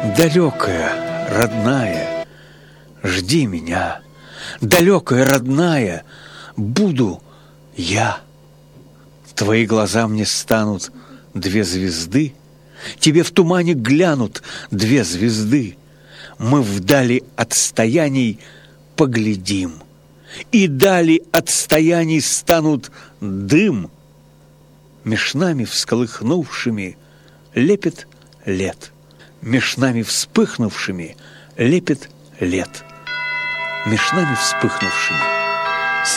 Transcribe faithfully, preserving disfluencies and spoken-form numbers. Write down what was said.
Далекая, родная, жди меня. Далекая, родная, буду я. Твои глаза мне станут две звезды, тебе в тумане глянут две звезды. Мы вдали отстояний поглядим, и дали отстояний станут дым. Меж нами всколыхнувшими лепит лет, меж нами вспыхнувшими лепит лет, меж нами вспыхнувшими